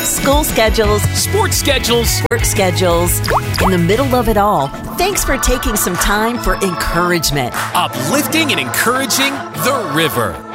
School schedules, sports schedules, work schedules. In the middle of it all, thanks for taking some time for encouragement. uplifting and encouraging the river.